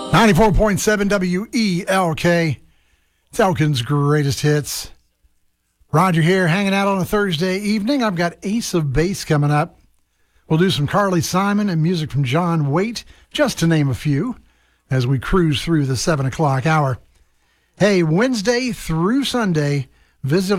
94.7 WELK. It's Elkin's Greatest Hits. Roger here, hanging out on a Thursday evening. I've got Ace of Base coming up. We'll do some Carly Simon and music from John Waite, just to name a few, as we cruise through the 7 o'clock hour. Hey, Wednesday through Sunday, visit